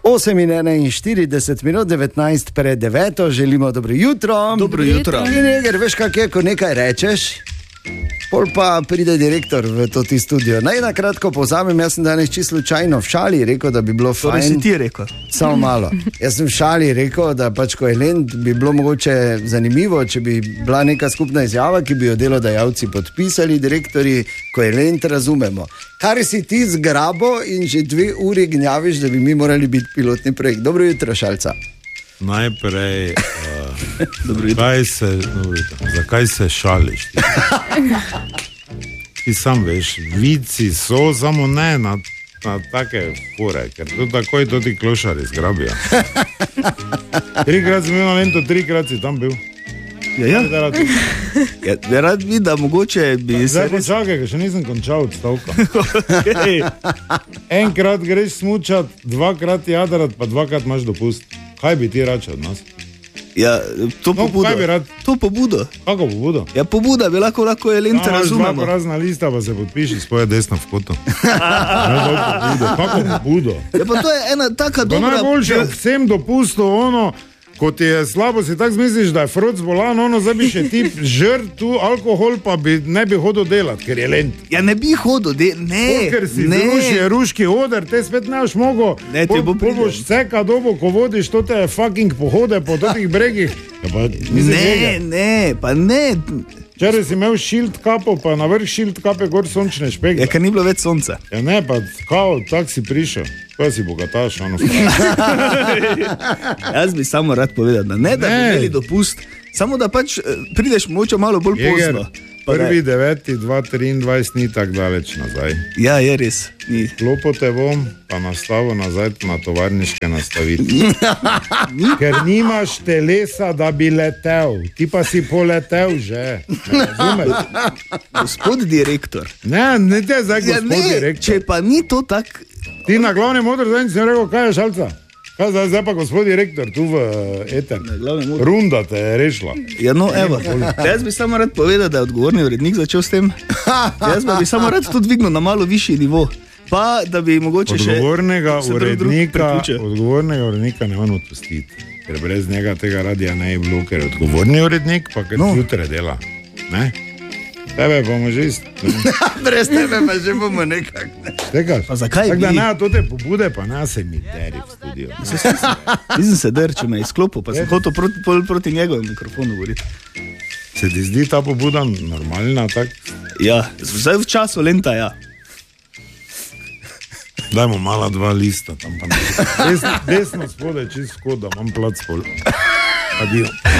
8:41, 19 pred 9, želimo dobro jutro. Dobro jutro. In Eger, veš kak je, ko nekaj rečeš, pol pa pride direktor v to ti studio. Naj na kratko povzamem, jaz sem danes čisto slučajno v šali rekel, da bi bilo fajn. To si ti rekel. Samo malo. Jaz sem v šali rekel, da pač ko je lent, bi bilo mogoče zanimivo, če bi bila neka skupna izjava, ki bi jo delodajalci podpisali, direktori, ko je lent, razumemo. Kar si ti zgrabo in že 2 uri gnjaviš, da bi mi morali biti pilotni projekt. Dobro jutro, Šalca. Najprej, zakaj se šališ? Ti sam veš, vici so, samo ne na take fore, ker to takoj to ti klošari zgrabijo. 3-krat sem bil na Lentu, 3-krat si tam bil. Ja. Rad bi, da mogoče bi zdaj počakaj, ker še nisem končal odstavka. Okay. Enkrat greš smučat, 2-krat jadrat, pa 2-krat imaš dopust. Kaj bi ti račal od nas? Ja, to pobudo. To pobudo. Kako pobudo? Ja, pobuda bi lahko je lenta, razumemo. Razna lista, pa se podpiši svoje desno v kotu. Kako pobudo? Ja, pa to je ena taka dobra... Najboljše vsem dopustu, ono, ko ti je slabo, si tak zmisliš, da je froc bolan, ono, zdaj bi še ti žrt tu alkohol, pa ne bi hodil delat, ker je lent. Ja, ne bi hodil ne. Ker si zruši ruški oder, te spet ne boš mogo. Ne, ti bo pol boš vseka dobo, ko vodiš, to te je fucking pohode po totih bregih. Ja, pa, pa ne. Včeraj si imel šilt kapo, pa na vrh šilt kape gor sončne špekle. Ja, ker ni bilo več sonca. Ja ne, pa kao, tak si prišel. Kaj si bogataš, ono Jaz bi samo rad povedal, da ne, da bi imeli dopust, samo da pač prideš moče malo bolj pozno. 1.9.2023 ni tak daleč nazaj. Ja, je res. Klopo te bom, pa nastavil nazaj na tovarniške nastavitve. Ker nimaš telesa, da bi letel. Ti pa si poletel že. Gospod direktor. Ne te zdaj gospod direktor. Če pa ni to tak... Ti na glavnem modru zadnji si rekel, kaj je Šalca? Kaj zdaj pa gospod direktor tu v Eter? Runda te je rešila. Ja, no, evo. Jaz bi samo rad povedal, da je odgovorni urednik začel s tem. Jaz bi samo rad to dvignil na malo višji nivo. Pa, da bi mogoče odgovornega urednika ne morem odpustiti. Ker brez njega tega radija ne je bilo, ker odgovorni urednik pa ker jutre dela. Ne? Tebe bomo že brez tebe pa že bomo nekak. Tekaš? Pa zakaj tak, da ne, to te pobude, pa ne se mi deri v studio. Nisem se če me izklopil, pa sem hotel proti njegovem mikrofonu govoriti. Se ti zdi ta pobuda normalna, tak? Ja, zdaj v času lenta, ja. Dajmo mala 2 lista tam pa ne. Desno spodaj, čist skoda, imam plac pol. Adijo.